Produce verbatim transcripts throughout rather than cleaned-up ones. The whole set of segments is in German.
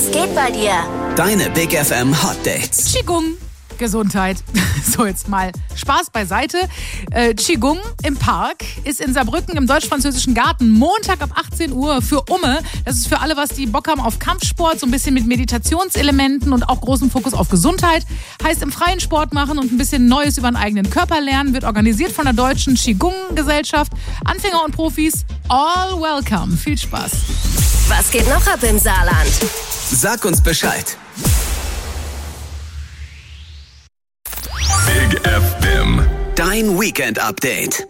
Was geht bei dir? Deine Big F M Hot Dates. Qigong, Gesundheit. So, jetzt mal Spaß beiseite. Äh, Qigong im Park ist in Saarbrücken im Deutsch-Französischen Garten Montag ab achtzehn Uhr für Umme. Das ist für alle, was die Bock haben auf Kampfsport, so ein bisschen mit Meditationselementen und auch großem Fokus auf Gesundheit. Heißt im freien Sport machen und ein bisschen Neues über den eigenen Körper lernen. Wird organisiert von der Deutschen Qigong-Gesellschaft. Anfänger und Profis, all welcome. Viel Spaß. Was geht noch ab im Saarland? Sag uns Bescheid. Big F M. Dein Weekend-Update.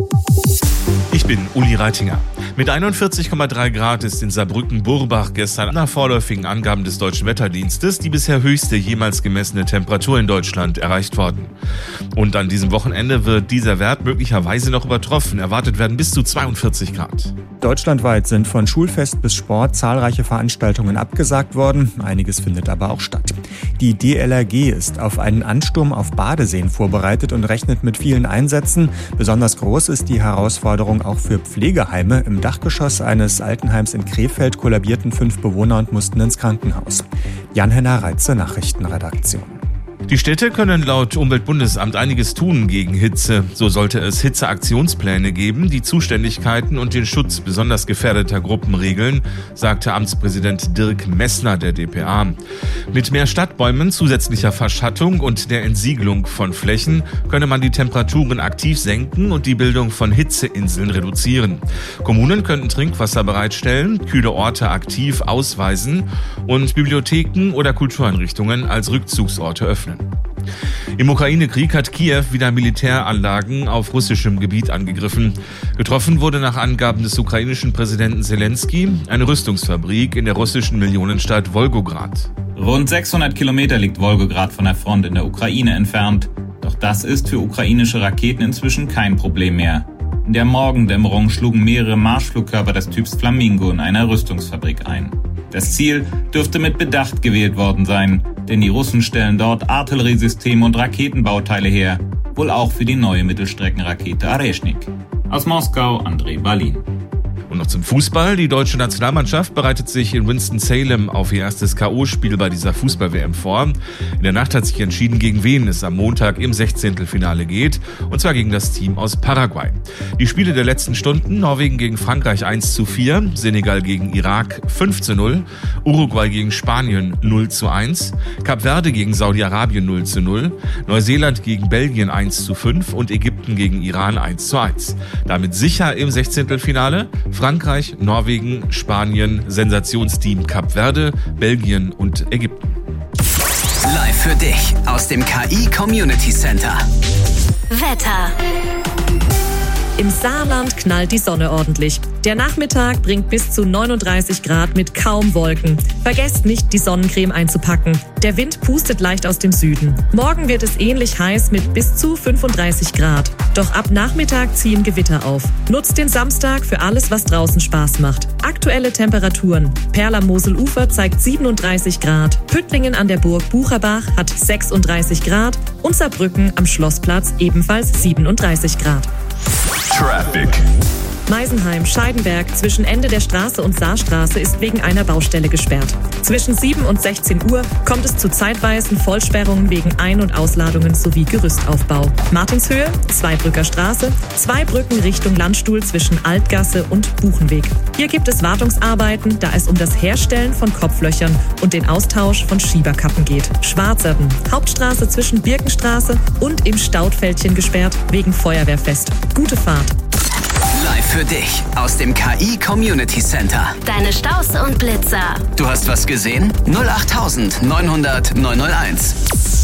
Ich bin Uli Reitinger. Mit einundvierzig Komma drei Grad ist in Saarbrücken-Burbach gestern nach vorläufigen Angaben des Deutschen Wetterdienstes die bisher höchste jemals gemessene Temperatur in Deutschland erreicht worden. Und an diesem Wochenende wird dieser Wert möglicherweise noch übertroffen. Erwartet werden bis zu zweiundvierzig Grad. Deutschlandweit sind von Schulfest bis Sport zahlreiche Veranstaltungen abgesagt worden. Einiges findet aber auch statt. Die D L R G ist auf einen Ansturm auf Badeseen vorbereitet und rechnet mit vielen Einsätzen. Besonders groß ist die Herausforderung auch für Pflegeheime. Im Dachgeschoss eines Altenheims in Krefeld kollabierten fünf Bewohner und mussten ins Krankenhaus. Jan-Henner Reitze, Nachrichtenredaktion. Die Städte können laut Umweltbundesamt einiges tun gegen Hitze. So sollte es Hitzeaktionspläne geben, die Zuständigkeiten und den Schutz besonders gefährdeter Gruppen regeln, sagte Amtspräsident Dirk Messner der D P A. Mit mehr Stadtbäumen, zusätzlicher Verschattung und der Entsiegelung von Flächen könne man die Temperaturen aktiv senken und die Bildung von Hitzeinseln reduzieren. Kommunen könnten Trinkwasser bereitstellen, kühle Orte aktiv ausweisen und Bibliotheken oder Kultureinrichtungen als Rückzugsorte öffnen. Im Ukraine-Krieg hat Kiew wieder Militäranlagen auf russischem Gebiet angegriffen. Getroffen wurde nach Angaben des ukrainischen Präsidenten Zelensky eine Rüstungsfabrik in der russischen Millionenstadt Wolgograd. Rund sechshundert Kilometer liegt Wolgograd von der Front in der Ukraine entfernt. Doch das ist für ukrainische Raketen inzwischen kein Problem mehr. In der Morgendämmerung schlugen mehrere Marschflugkörper des Typs Flamingo in einer Rüstungsfabrik ein. Das Ziel dürfte mit Bedacht gewählt worden sein, denn die Russen stellen dort Artilleriesysteme und Raketenbauteile her, wohl auch für die neue Mittelstreckenrakete Areshnik. Aus Moskau, Andrei Balin. Und noch zum Fußball. Die deutsche Nationalmannschaft bereitet sich in Winston-Salem auf ihr erstes K O-Spiel bei dieser Fußball-W M vor. In der Nacht hat sich entschieden, gegen wen es am Montag im Sechzehntelfinale geht. Und zwar gegen das Team aus Paraguay. Die Spiele der letzten Stunden: Norwegen gegen Frankreich eins zu vier, Senegal gegen Irak fünf zu null, Uruguay gegen Spanien null zu eins, Kap Verde gegen Saudi-Arabien null zu null, Neuseeland gegen Belgien eins zu fünf und Ägypten gegen Iran eins zu eins. Damit sicher im Sechzehntelfinale Frankreich, Norwegen, Spanien, Sensationsteam Kap Verde, Belgien und Ägypten. Live für dich aus dem K I Community Center. Wetter. Im Saarland knallt die Sonne ordentlich. Der Nachmittag bringt bis zu neununddreißig Grad mit kaum Wolken. Vergesst nicht, die Sonnencreme einzupacken. Der Wind pustet leicht aus dem Süden. Morgen wird es ähnlich heiß mit bis zu fünfunddreißig Grad. Doch ab Nachmittag ziehen Gewitter auf. Nutzt den Samstag für alles, was draußen Spaß macht. Aktuelle Temperaturen. Perl am Moselufer zeigt siebenunddreißig Grad. Püttlingen an der Burg Bucherbach hat sechsunddreißig Grad. Und Saarbrücken am Schlossplatz ebenfalls siebenunddreißig Grad. Traffic. Meisenheim-Scheidenberg zwischen Ende der Straße und Saarstraße ist wegen einer Baustelle gesperrt. Zwischen sieben und sechzehn Uhr kommt es zu zeitweisen Vollsperrungen wegen Ein- und Ausladungen sowie Gerüstaufbau. Martinshöhe, Zweibrücker Straße, zwei Brücken Richtung Landstuhl zwischen Altgasse und Buchenweg. Hier gibt es Wartungsarbeiten, da es um das Herstellen von Kopflöchern und den Austausch von Schieberkappen geht. Schwarzerden, Hauptstraße zwischen Birkenstraße und im Staudfältchen gesperrt wegen Feuerwehrfest. Gute Fahrt. Live für dich aus dem K I Community Center. Deine Staus und Blitzer. Du hast was gesehen? null acht neunhundert neunhunderteins.